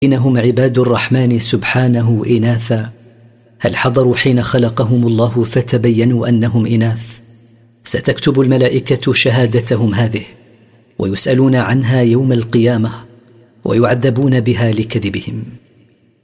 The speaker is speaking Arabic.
إنهم عباد الرحمن سبحانه إناثا، هل حضروا حين خلقهم الله فتبينوا أنهم إناث؟ ستكتب الملائكة شهادتهم هذه، ويسألون عنها يوم القيامة، ويعذبون بها لكذبهم.